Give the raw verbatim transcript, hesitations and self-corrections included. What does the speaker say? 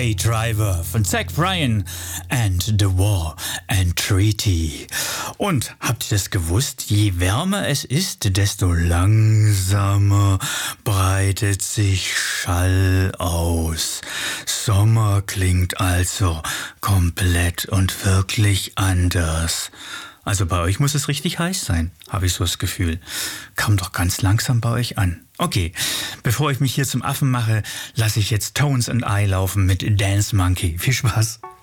Highway Driver von Zach Bryan and The War and Treaty. Und habt ihr das gewusst? Je wärmer es ist, desto langsamer breitet sich Schall aus. Sommer klingt also komplett und wirklich anders. Also bei euch muss es richtig heiß sein, habe ich so das Gefühl. Kam doch ganz langsam bei euch an. Okay, bevor ich mich hier zum Affen mache, lasse ich jetzt Tones and I laufen mit Dance Monkey. Viel Spaß!